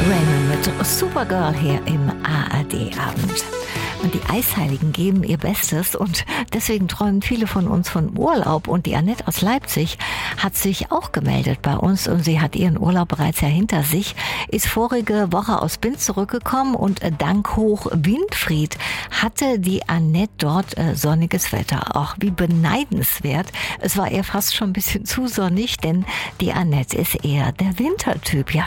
Raymond mit Supergirl hier im ARD-Abend. Und die Eisheiligen geben ihr Bestes und deswegen träumen viele von uns von Urlaub. Und die Annette aus Leipzig hat sich auch gemeldet bei uns und sie hat ihren Urlaub bereits ja hinter sich, ist vorige Woche aus Binz zurückgekommen und dank Hoch Winfried hatte die Annette dort sonniges Wetter. Auch wie beneidenswert. Es war ihr fast schon ein bisschen zu sonnig, denn die Annette ist eher der Wintertyp. Ja,